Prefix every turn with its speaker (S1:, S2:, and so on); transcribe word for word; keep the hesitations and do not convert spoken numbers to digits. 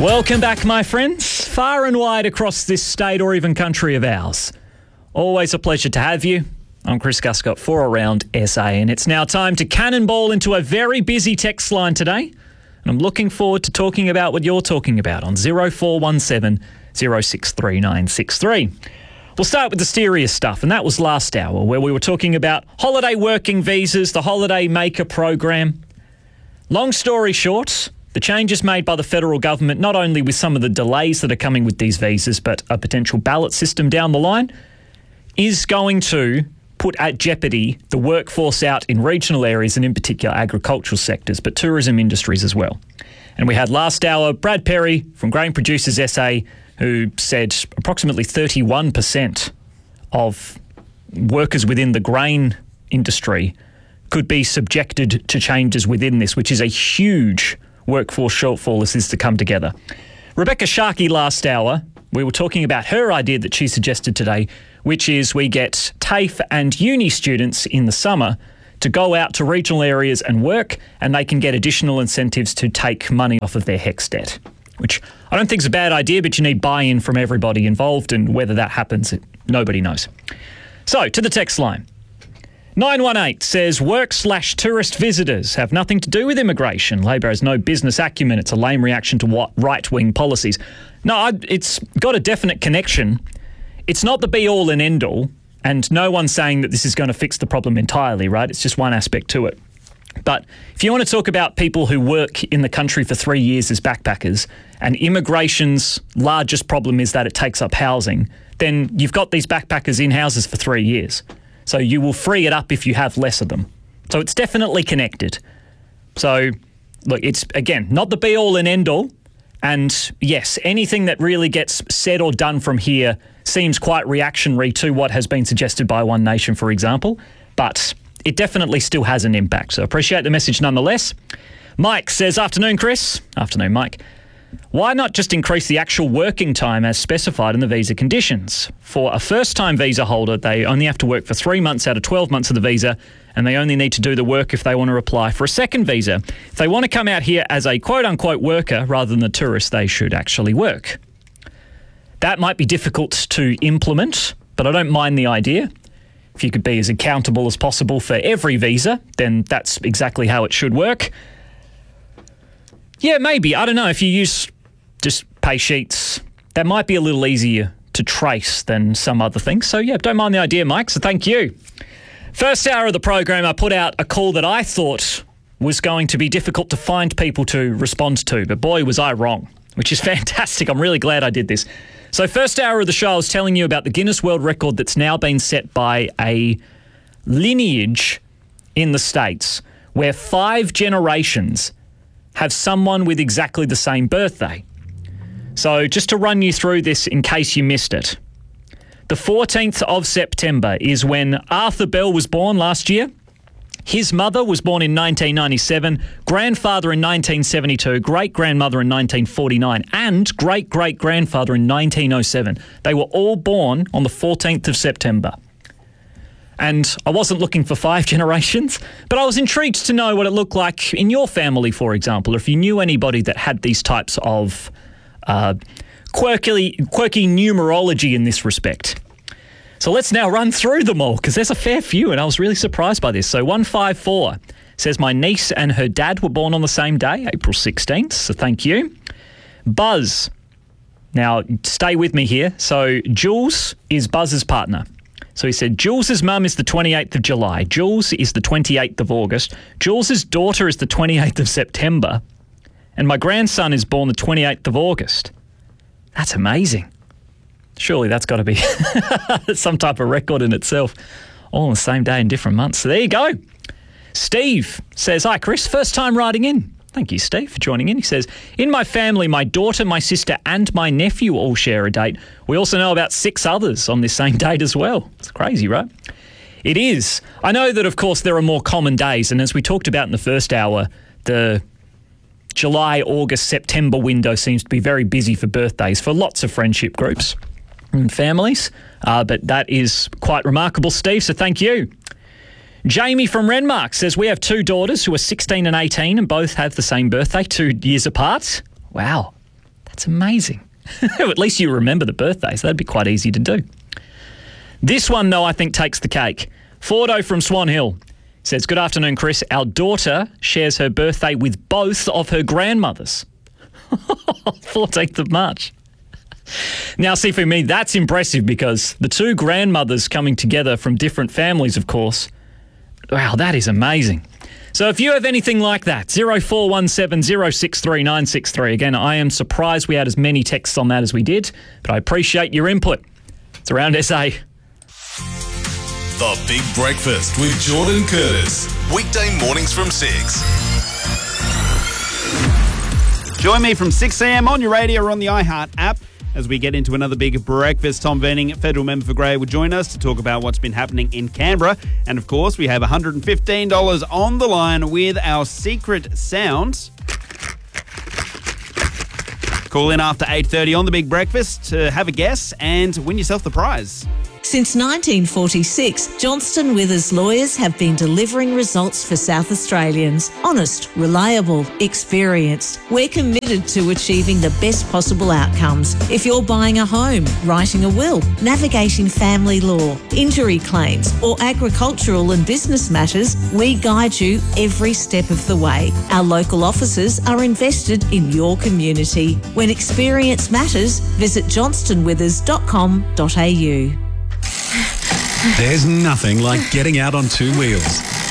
S1: Welcome back, my friends, far and wide across this state or even country of ours. Always a pleasure to have you. I'm Chris Guscott for Around S A, and it's now time to cannonball into a very busy text line today. And I'm looking forward to talking about what you're talking about on zero four one seven, zero six three nine six three. We'll start with the serious stuff, and that was last hour, where we were talking about holiday working visas, the Holiday Maker program. Long story short, the changes made by the federal government, not only with some of the delays that are coming with these visas, but a potential ballot system down the line, is going to put at jeopardy the workforce out in regional areas and in particular agricultural sectors, but tourism industries as well. And we had last hour Brad Perry from Grain Producers S A, who said approximately thirty-one percent of workers within the grain industry could be subjected to changes within this, which is a huge workforce shortfall as this to come together. Rebecca Sharkey last hour, we were talking about her idea that she suggested today, which is we get TAFE and uni students in the summer to go out to regional areas and work, and they can get additional incentives to take money off of their HECS debt, which I don't think is a bad idea, but you need buy-in from everybody involved, and whether that happens, nobody knows. So, to the text line. nine one eight says work slash tourist visitors have nothing to do with immigration. Labor has no business acumen. It's a lame reaction to what right-wing policies. No, I, it's got a definite connection. It's not the be-all and end-all, and no one's saying that this is going to fix the problem entirely, right? It's just one aspect to it. But if you want to talk about people who work in the country for three years as backpackers, and immigration's largest problem is that it takes up housing, then you've got these backpackers in houses for three years. So you will free it up if you have less of them. So it's definitely connected. So, look, it's, again, not the be-all and end-all. And, yes, anything that really gets said or done from here seems quite reactionary to what has been suggested by One Nation, for example. But it definitely still has an impact. So appreciate the message nonetheless. Mike says, afternoon, Chris. Afternoon, Mike. Why not just increase the actual working time as specified in the visa conditions? For a first-time visa holder, they only have to work for three months out of twelve months of the visa, and they only need to do the work if they want to apply for a second visa. If they want to come out here as a quote-unquote worker rather than a tourist, they should actually work. That might be difficult to implement, but I don't mind the idea. If you could be as accountable as possible for every visa, then that's exactly how it should work. Yeah, maybe. I don't know. If you use just pay sheets, that might be a little easier to trace than some other things. So, yeah, don't mind the idea, Mike. So thank you. First hour of the program, I put out a call that I thought was going to be difficult to find people to respond to. But boy, was I wrong, which is fantastic. I'm really glad I did this. So first hour of the show, I was telling you about the Guinness World Record that's now been set by a lineage in the States where five generations have someone with exactly the same birthday. So just to run you through this in case you missed it. The fourteenth of September is when Arthur Bell was born last year. His mother was born in nineteen ninety-seven, grandfather in nineteen seventy-two, great-grandmother in nineteen forty-nine, and great-great-grandfather in nineteen oh seven. They were all born on the fourteenth of September. And I wasn't looking for five generations, but I was intrigued to know what it looked like in your family, for example, or if you knew anybody that had these types of uh, quirky, quirky numerology in this respect. So let's now run through them all, because there's a fair few, and I was really surprised by this. So one five four says my niece and her dad were born on the same day, April sixteenth, so thank you. Buzz. Now, stay with me here. So Jules is Buzz's partner. So he said, Jules's mum is the twenty-eighth of July. Jules is the twenty-eighth of August. Jules's daughter is the twenty-eighth of September. And my grandson is born the twenty-eighth of August. That's amazing. Surely that's got to be some type of record in itself. All on the same day in different months. So there you go. Steve says, hi, Chris. First time writing in. Thank you, Steve, for joining in. He says, in my family, my daughter, my sister and my nephew all share a date. We also know about six others on this same date as well. It's crazy, right? It is. I know that, of course, there are more common days. And as we talked about in the first hour, the July, August, September window seems to be very busy for birthdays for lots of friendship groups and families. Uh, but that is quite remarkable, Steve, so thank you. Jamie from Renmark says, we have two daughters who are sixteen and eighteen and both have the same birthday, two years apart. Wow, That's amazing. At least you remember the birthday, so that'd be quite easy to do. This one, though, I think takes the cake. Fordo from Swan Hill says, good afternoon, Chris. Our daughter shares her birthday with both of her grandmothers. fourteenth of March. Now, see, for me, that's impressive because the two grandmothers coming together from different families, of course. Wow, that is amazing. So if you have anything like that, zero four one seven zero six three nine six three. Again, I am surprised we had as many texts on that as we did, but I appreciate your input. It's Around S A.
S2: The Big Breakfast with Jordan Curtis. Weekday mornings from six.
S3: Join me from six a.m. on your radio or on the iHeart app as we get into another big breakfast. Tom Venning, federal member for Grey, will join us to talk about what's been happening in Canberra. And, of course, we have one hundred fifteen dollars on the line with our secret sound. Call in after eight thirty on The Big Breakfast to have a guess and win yourself the prize.
S4: Since nineteen forty-six, Johnston Withers lawyers have been delivering results for South Australians. Honest, reliable, experienced. We're committed to achieving the best possible outcomes. If you're buying a home, writing a will, navigating family law, injury claims, or agricultural and business matters, we guide you every step of the way. Our local offices are invested in your community. When experience matters, visit johnston withers dot com dot a u.
S2: There's nothing like getting out on two wheels.